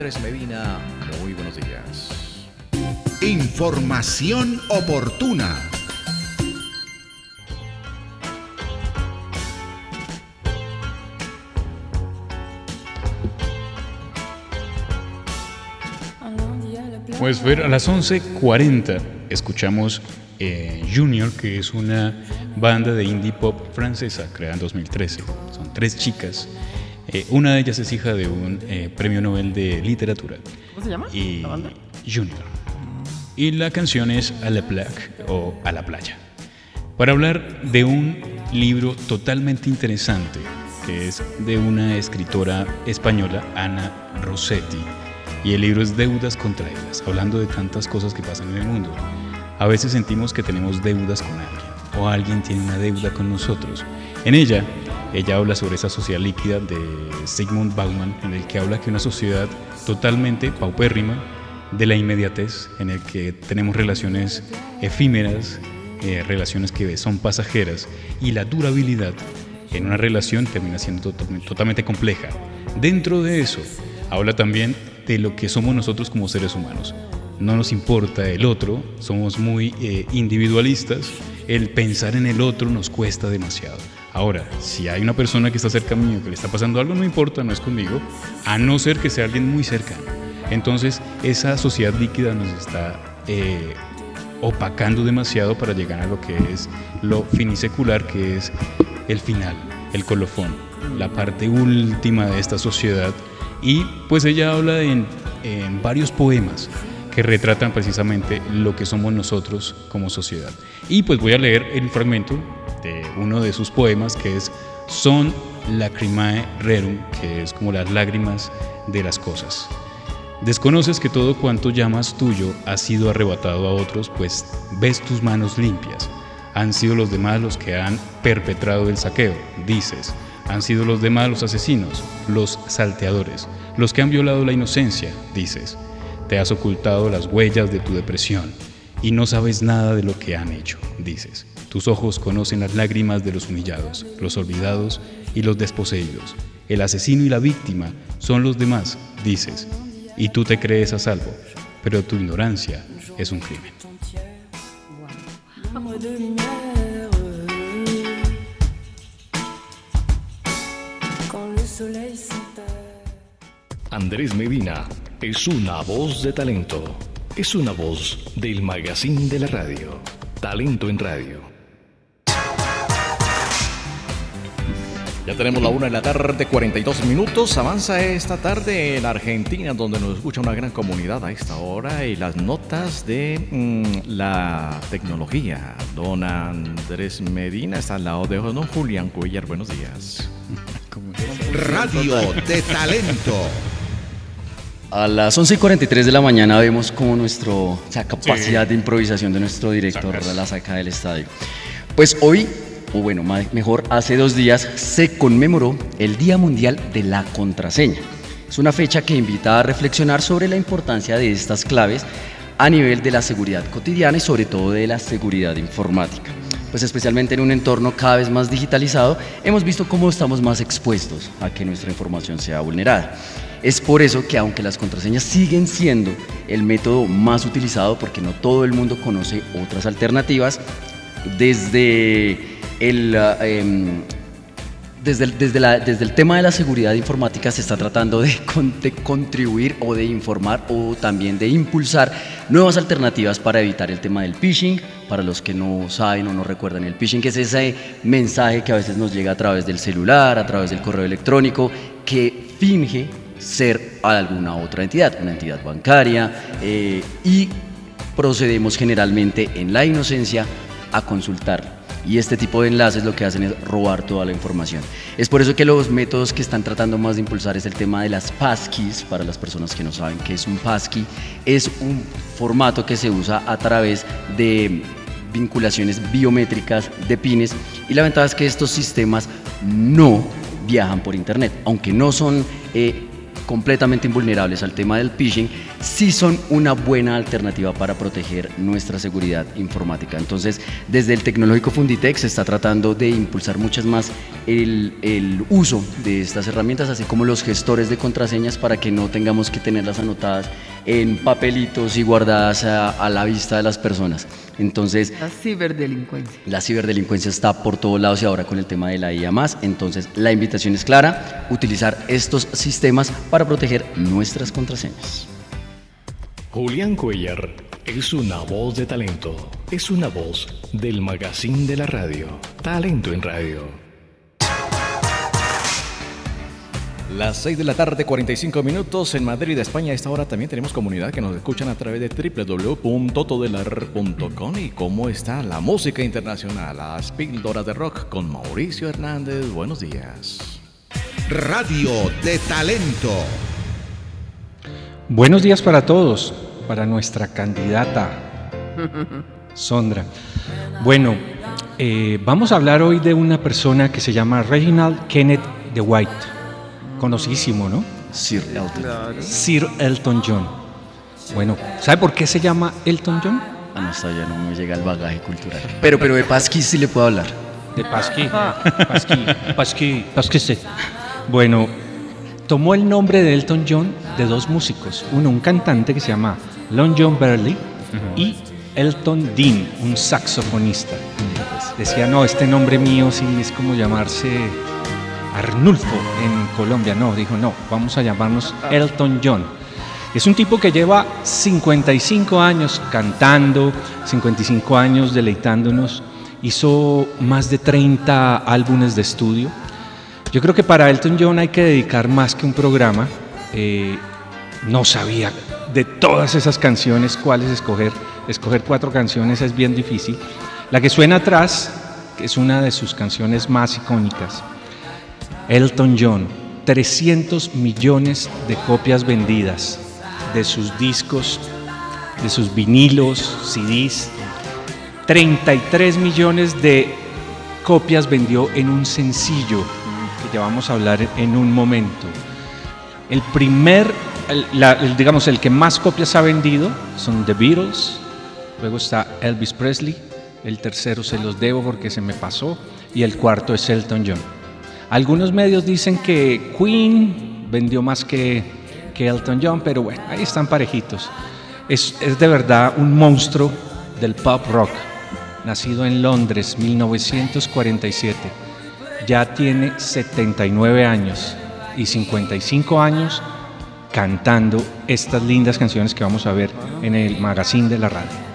Andrés Medina, muy buenos días. Información oportuna. Pues a las 11:40 escuchamos Junior, que es una banda de indie pop francesa creada en 2013. Son 3 chicas. Una de ellas es hija de un premio Nobel de literatura. ¿Cómo se llama la banda? Junior. Y la canción es A la Plage o A la Playa. Para hablar de un libro totalmente interesante, que es de una escritora española, Ana Rossetti. Y el libro es Deudas contraídas, hablando de tantas cosas que pasan en el mundo. A veces sentimos que tenemos deudas con alguien, o alguien tiene una deuda con nosotros. En ella habla sobre esa sociedad líquida de Zygmunt Bauman, en el que habla que una sociedad totalmente paupérrima, de la inmediatez, en el que tenemos relaciones efímeras, relaciones que son pasajeras, y la durabilidad en una relación termina siendo totalmente compleja. Dentro de eso, habla también de lo que somos nosotros como seres humanos. No nos importa el otro, somos muy individualistas, el pensar en el otro nos cuesta demasiado. Ahora, si hay una persona que está cerca mío, que le está pasando algo, no importa, no es conmigo, a no ser que sea alguien muy cercano. Entonces, esa sociedad líquida nos está opacando demasiado para llegar a lo que es lo finisecular, que es el final, el colofón, la parte última de esta sociedad. Y pues ella habla en varios poemas que retratan precisamente lo que somos nosotros como sociedad. Y pues voy a leer el fragmento de uno de sus poemas, que es Son lacrimae rerum, que es como las lágrimas de las cosas. Desconoces que todo cuanto llamas tuyo ha sido arrebatado a otros, pues ves tus manos limpias. Han sido los demás los que han perpetrado el saqueo, dices. Han sido los demás los asesinos, los salteadores, los que han violado la inocencia, dices. Te has ocultado las huellas de tu depresión y no sabes nada de lo que han hecho, dices. Tus ojos conocen las lágrimas de los humillados, los olvidados y los desposeídos. El asesino y la víctima son los demás, dices. Y tú te crees a salvo, pero tu ignorancia es un crimen. Andrés Medina es una voz de talento. Es una voz del magazine de la radio. Talento en Radio. Ya tenemos la 1:42 p.m. Avanza esta tarde en Argentina, donde nos escucha una gran comunidad a esta hora, y las notas de la tecnología. Don Andrés Medina está al lado de don Julián Cuellar. Buenos días. Radio de talento. A las 11:43 de la mañana vemos como esa capacidad de improvisación de nuestro director la saca del estadio. Pues hoy, o bueno, mejor, hace 2 días se conmemoró el Día Mundial de la Contraseña. Es una fecha que invita a reflexionar sobre la importancia de estas claves a nivel de la seguridad cotidiana y sobre todo de la seguridad informática. Pues especialmente en un entorno cada vez más digitalizado, hemos visto cómo estamos más expuestos a que nuestra información sea vulnerada. Es por eso que, aunque las contraseñas siguen siendo el método más utilizado, porque no todo el mundo conoce otras alternativas, desde el tema de la seguridad informática se está tratando de contribuir o de informar o también de impulsar nuevas alternativas para evitar el tema del phishing. Para los que no saben o no recuerdan, el phishing es ese mensaje que a veces nos llega a través del celular, a través del correo electrónico, que finge ser alguna otra entidad, una entidad bancaria, y procedemos generalmente en la inocencia a consultar. Y este tipo de enlaces lo que hacen es robar toda la información. Es por eso que los métodos que están tratando más de impulsar es el tema de las passkeys. Para las personas que no saben qué es un passkey, es un formato que se usa a través de vinculaciones biométricas de pines, y la ventaja es que estos sistemas no viajan por internet, aunque no son completamente invulnerables al tema del phishing, sí son una buena alternativa para proteger nuestra seguridad informática. Entonces, desde el Tecnológico Funditec se está tratando de impulsar muchas más el uso de estas herramientas, así como los gestores de contraseñas, para que no tengamos que tenerlas anotadas en papelitos y guardadas a la vista de las personas. Entonces, la ciberdelincuencia está por todos lados, y ahora con el tema de la IA+. Entonces, la invitación es clara: utilizar estos sistemas para proteger nuestras contraseñas. Julián Cuellar es una voz de talento, es una voz del magazine de la radio, Talento en Radio. Las 6 de la tarde, 45 minutos en Madrid, España. A esta hora también tenemos comunidad que nos escuchan a través de www.todelar.com. ¿Y cómo está la música internacional? Las píldoras de rock con Mauricio Hernández. Buenos días. Radio de Talento. Buenos días para todos, para nuestra candidata Sondra. Bueno, vamos a hablar hoy de una persona que se llama Reginald Kenneth Dwight. Conocidísimo, ¿no? Sir Elton. Sir Elton John. Bueno, ¿sabe por qué se llama Elton John? No, hasta ya no me llega el bagaje cultural. Pero de Pasquis sí le puedo hablar. De Pasquis. Bueno, tomó el nombre de Elton John de dos músicos. Uno, un cantante que se llama Long John Burley, y Elton Dean, un saxofonista. Decía, no, este nombre mío sí es como llamarse Arnulfo en Colombia. No, dijo, no, vamos a llamarnos Elton John. Es un tipo que lleva 55 años cantando, 55 años deleitándonos. Hizo más de 30 álbumes de estudio. Yo creo que para Elton John hay que dedicar más que un programa. No sabía de todas esas canciones cuáles escoger. Escoger 4 canciones es bien difícil. La que suena atrás, que es una de sus canciones más icónicas. Elton John, 300 millones de copias vendidas de sus discos, de sus vinilos, CDs. 33 millones de copias vendió en un sencillo, que ya vamos a hablar en un momento. El que más copias ha vendido son The Beatles, luego está Elvis Presley, el tercero se los debo porque se me pasó, y el cuarto es Elton John. Algunos medios dicen que Queen vendió más que Elton John, pero bueno, ahí están parejitos. Es de verdad un monstruo del pop rock, nacido en Londres, 1947. Ya tiene 79 años y 55 años cantando estas lindas canciones que vamos a ver en el magazine de la radio.